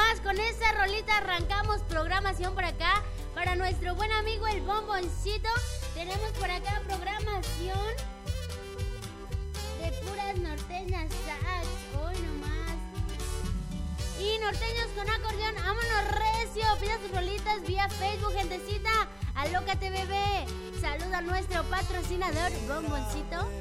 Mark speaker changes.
Speaker 1: nomás, con esa rolita arrancamos programación por acá. Para nuestro buen amigo el Bomboncito, tenemos por acá programación de puras norteñas sax. Hoy nomás. Y norteños con acordeón, vámonos recio. Pida tus rolitas vía Facebook, gentecita. Alócate, bebé. Saluda a nuestro patrocinador, Bomboncito.